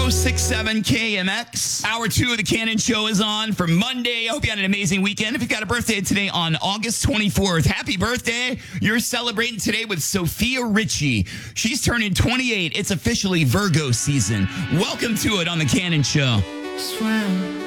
1067 KMX. Hour 2 of the Cannon Show is on for Monday. I hope you had an amazing weekend. If you've got a birthday today on August 24th, happy birthday. You're celebrating today with Sophia Richie. She's turning 28. It's officially Virgo season. Welcome to it on the Cannon Show. Swim